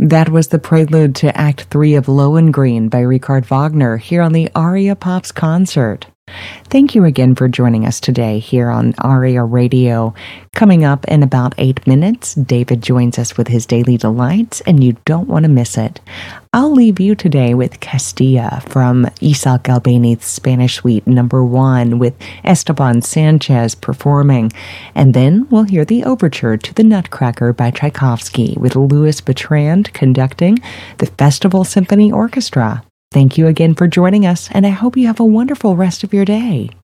That was the prelude to Act 3 of Lohengrin by Richard Wagner here on the Aria Pops concert. Thank you again for joining us today here on Aria Radio. Coming up in about 8 minutes, David joins us with his Daily Delights, and you don't want to miss it. I'll leave you today with Castilla from Isaac Albéniz's Spanish Suite No. 1 with Esteban Sanchez performing. And then we'll hear the overture to The Nutcracker by Tchaikovsky with Louis Bertrand conducting the Festival Symphony Orchestra. Thank you again for joining us, and I hope you have a wonderful rest of your day.